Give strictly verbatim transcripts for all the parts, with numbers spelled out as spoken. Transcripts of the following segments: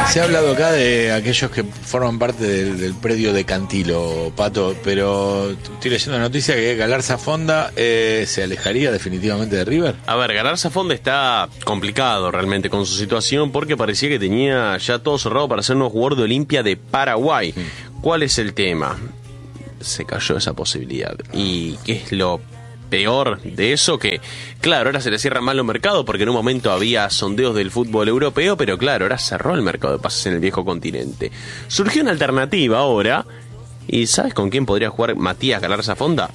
Se ha hablado acá de aquellos que forman parte del, del predio de Cantilo, Pato, pero estoy leyendo la noticia que Galarza Fonda eh, se alejaría definitivamente de River. A ver, Galarza Fonda está complicado realmente con su situación porque parecía que tenía ya todo cerrado para ser nuevo jugador de Olimpia de Paraguay. Mm. ¿Cuál es el tema? Se cayó esa posibilidad. ¿Y qué es lo peor de eso? Que, claro, ahora se le cierra mal los mercados porque en un momento había sondeos del fútbol europeo, pero claro, ahora cerró el mercado de pases en el viejo continente. Surgió una alternativa ahora, y ¿sabes con quién podría jugar Matías Galarza Fonda?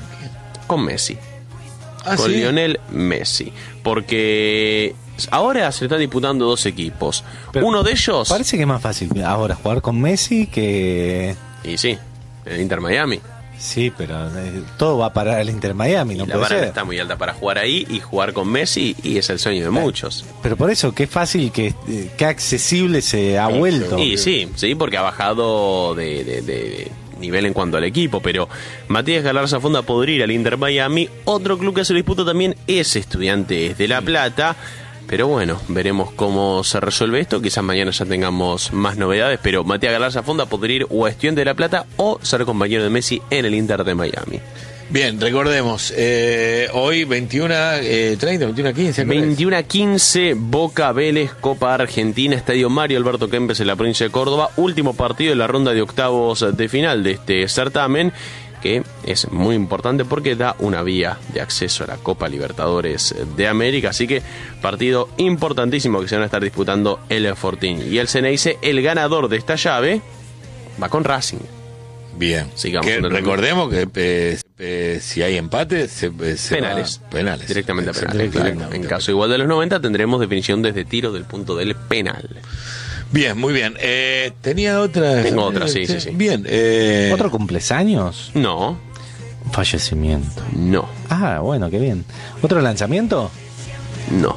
Con Messi. ¿Ah, con sí? Lionel Messi. Porque ahora se le están disputando dos equipos. Pero uno de ellos... Parece que es más fácil ahora jugar con Messi que... Y sí, el Inter Miami. Sí, pero eh, todo va a parar al Inter Miami, no y la puede vara ser. está muy alta para jugar ahí y jugar con Messi, y es el sueño de muchos. Pero por eso, qué fácil, que eh, qué accesible se ha vuelto. Y sí, sí, porque ha bajado de, de, de nivel en cuanto al equipo, pero Matías Galarza Fonda podría ir al Inter Miami. Otro club que se lo disputa también es Estudiantes de La Plata. Pero bueno, veremos cómo se resuelve esto. Quizás mañana ya tengamos más novedades, pero Matías Galarza Fonda podría ir o a Estudiantes de La Plata o ser compañero de Messi en el Inter de Miami. Bien, recordemos, eh, hoy veintiuno treinta, veintiuno quince. veintiuno a quince, Boca Vélez, Copa Argentina, Estadio Mario Alberto Kempes en la provincia de Córdoba. Último partido de la ronda de octavos de final de este certamen, que es muy importante porque da una vía de acceso a la Copa Libertadores de América. Así que partido importantísimo que se van a estar disputando el Fortín y el Ceneice. El ganador de esta llave va con Racing. Bien, sigamos. Que recordemos que eh, eh, si hay empate, se, eh, se penales. Va, penales. Directamente a penales. Claro. En caso igual de los noventa tendremos definición desde tiro del punto del penal. Bien, muy bien. Eh, tenía otra. Tengo otra, sí, sí, sí. Bien. Eh... ¿Otro cumpleaños? No. Un fallecimiento. No. Ah, bueno, qué bien. ¿Otro lanzamiento? No.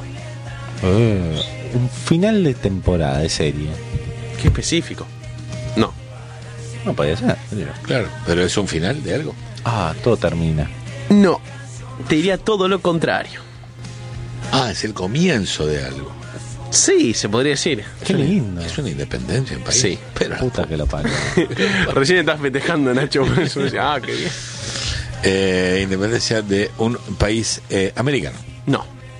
Uh, un final de temporada de serie. ¿Qué específico? No. No podía ser. Claro, pero es un final de algo. Ah, todo termina. No. Te diría todo lo contrario. Ah, es el comienzo de algo. Sí, se podría decir. Qué es lindo. Una, es una independencia en país. Sí. Pero puta que lo parió. Recién estás festejando, Nacho. Ah, qué bien. Eh, independencia de un país eh, americano. No.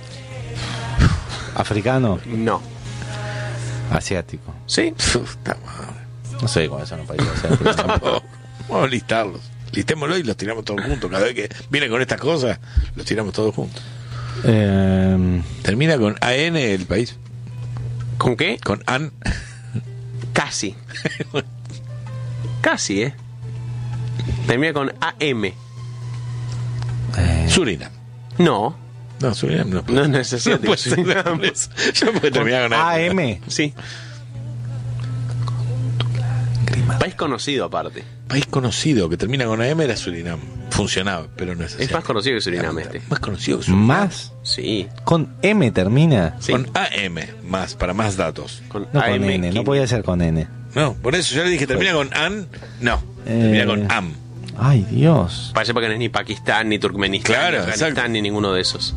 Africano. No. Asiático. Sí. Puta madre. No sé cuáles son los países asiáticos. Vamos, vamos a listarlos. Listémoslo y los tiramos todos juntos. Cada vez que vienen con estas cosas, los tiramos todos juntos. Eh, Termina con A N el país. ¿Con qué? Con An. Casi. Casi, ¿eh? Termina con A M. eh, Surinam. No. No, Surinam no. No es necesario. No puede ser japonés. Yo puedo terminar con A A M. M. Sí. País conocido aparte. País conocido que termina con A M era Surinam. Funcionaba, pero no es así. Es más conocido que Surinam este. Más conocido que Surinam. Más. Sí. Con M termina. Sí. Con A M, más, para más datos. Con No A con M. N. No podía ser con N. No, por eso yo le dije, termina con An. No, termina Eh, con Am. Ay, Dios. Parece porque no es ni Pakistán, ni Turkmenistán, Claro, ni Afganistán, exacto. ni ninguno de esos.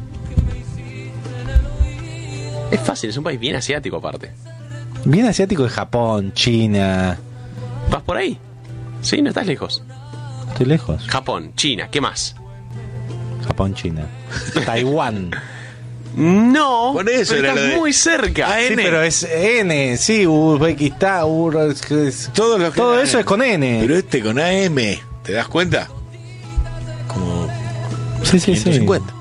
Es fácil, es un país bien asiático aparte. Bien asiático de Japón, China. ¿Vas por ahí? Sí, no estás lejos. Estoy lejos. Japón, China, ¿qué más? Japón, China. Taiwán. No, Por eso pero era estás lo de- muy cerca. A Sí, N. pero es N. Sí, Uzbekistán. Ur- es- es- Todo, lo que todo era eso N. es con N. Pero este con A M, ¿te das cuenta? Como Sí, sí, ciento sí. cincuenta.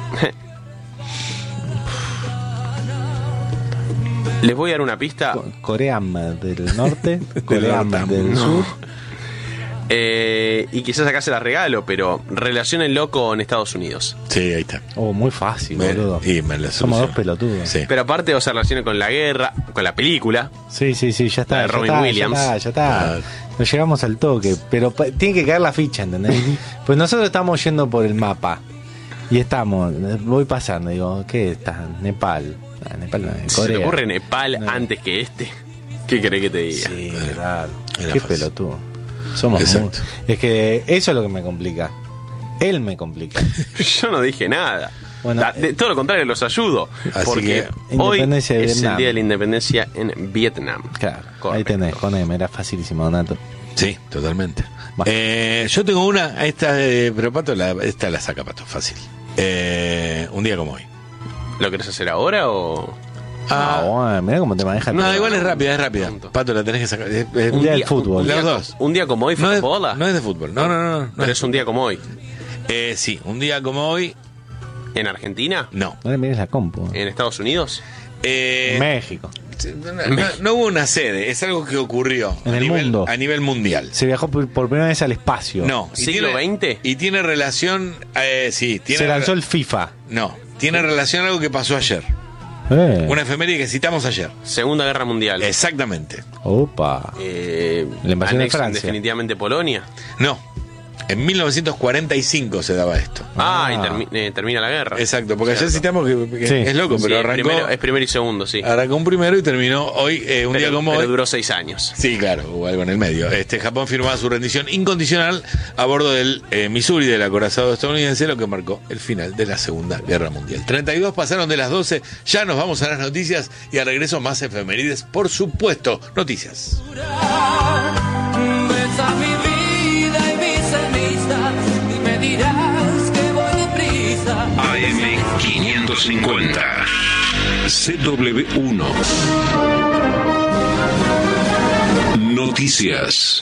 Les voy a dar una pista. Co- Coream del norte, Coream Norte, del no. sur. Eh, y quizás acá se la regalo, pero relaciónenlo con Estados Unidos. Sí, ahí está. Oh, muy fácil, Me- boludo. y me la Somos solucionó. dos pelotudos. Sí. Pero aparte, o sea, relacionen con la guerra, con la película. Sí, sí, sí, ya está. La de ya Robin está, Williams. Ya está, ya está. Claro. Nos llegamos al toque. Pero pa- tiene que caer la ficha, ¿entendés? Pues nosotros estamos yendo por el mapa. Y estamos, voy pasando, digo, ¿qué está? Nepal. Ah, Nepal no, Si Corea. se te ocurre Nepal No. antes que este, ¿qué querés que te diga? Sí, claro. Era Qué fácil. pelotudo. Somos Exacto. muy... Es que eso es lo que me complica. Él me complica. Yo no dije nada. Bueno, Da- de, todo lo contrario, los ayudo. Así Porque que, hoy Independencia de es el Vietnam. Día de la Independencia en Vietnam. Claro, ahí Correcto. tenés, poneme, era facilísimo, Donato. sí, totalmente. Va. Eh, yo tengo una, esta, eh, pero Pato, la, esta la saca Pato, fácil. Eh, un día como hoy. ¿Lo querés hacer ahora o...? Ah, bueno, mirá cómo te manejas. No, todo. igual es rápida, es rápida. Punto. Pato, la tenés que sacar. Es- es- Un día del fútbol. Un día, Los co- dos. un día como hoy, no, es, fútbol. no es de fútbol. No, no, no. no, no Pero es- es un día como hoy. eh, sí, un día como hoy, ¿En Argentina? no. No le mires la compu. ¿En Estados Unidos? Eh, México. no, no- no hubo una sede, es algo que ocurrió En a, el nivel, mundo. a nivel mundial. Se viajó por, por primera vez al espacio. No. y ¿Siglo tiene- veinte? Y tiene relación, eh, sí, tiene Se lanzó re- el FIFA. No, tiene relación a algo que pasó ayer. Eh. Una efeméride que citamos ayer. Segunda Guerra Mundial. Exactamente. Opa. Eh, La invasión de anexan Francia. definitivamente Polonia. No, en mil novecientos cuarenta y cinco se daba esto. Ah, Ah. y termi- eh, termina la guerra. Exacto, porque ayer Cierto. citamos que, que Sí. es loco, Sí, pero es arrancó, primero, es primero y segundo, sí. arrancó un primero y terminó hoy, eh, un pero, día como pero hoy. duró seis años. Sí, claro, hubo algo en el medio. Este Japón firmaba su rendición incondicional a bordo del eh, Missouri del acorazado estadounidense, lo que marcó el final de la Segunda Guerra Mundial. treinta y dos pasaron de las doce, ya nos vamos a las noticias y al regreso más efemérides, por supuesto. Noticias. Ves a mi vida y mis cenizas y me dirás que voy deprisa. A M quinientos cincuenta C W uno Noticias.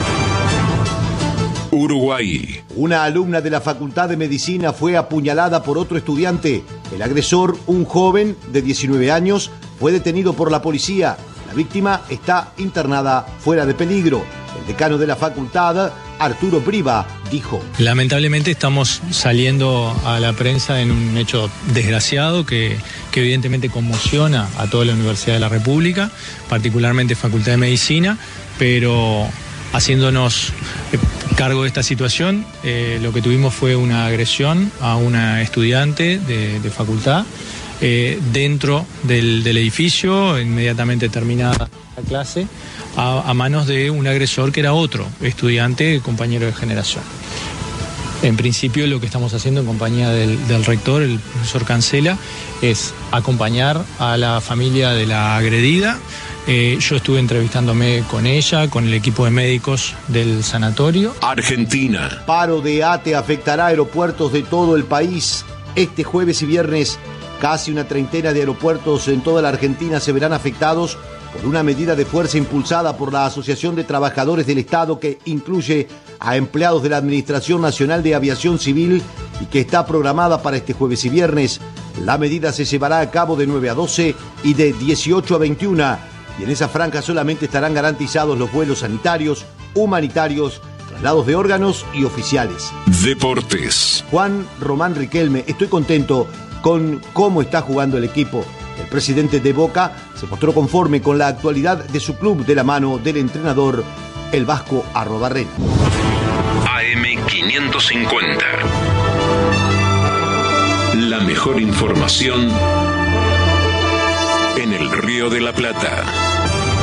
Uruguay. Una alumna de la Facultad de Medicina fue apuñalada por otro estudiante. El agresor, un joven de diecinueve años, fue detenido por la policía. La víctima está internada fuera de peligro. El decano de la facultad, Arturo Priva, dijo: Lamentablemente estamos saliendo a la prensa en un hecho desgraciado que, que evidentemente conmociona a toda la Universidad de la República, particularmente Facultad de Medicina, pero haciéndonos eh, cargo de esta situación, eh, lo que tuvimos fue una agresión a una estudiante de, de facultad eh, dentro del, del edificio, inmediatamente terminada la clase, a, a manos de un agresor que era otro estudiante, compañero de generación. En principio lo que estamos haciendo en compañía del, del rector, el profesor Cancela, es acompañar a la familia de la agredida. Eh, yo estuve entrevistándome con ella, con el equipo de médicos del sanatorio. Argentina. Paro de ATE afectará aeropuertos de todo el país. Este jueves y viernes, casi una treintena de aeropuertos en toda la Argentina se verán afectados por una medida de fuerza impulsada por la Asociación de Trabajadores del Estado, que incluye a empleados de la Administración Nacional de Aviación Civil y que está programada para este jueves y viernes. La medida se llevará a cabo de nueve a doce y de dieciocho a veintiuna, y en esa franja solamente estarán garantizados los vuelos sanitarios, humanitarios, traslados de órganos y oficiales. Deportes. Juan Román Riquelme, estoy contento con cómo está jugando el equipo. El presidente de Boca se mostró conforme con la actualidad de su club de la mano del entrenador, el vasco Arrobarrena. A M quinientos cincuenta. La mejor información en el Río de la Plata.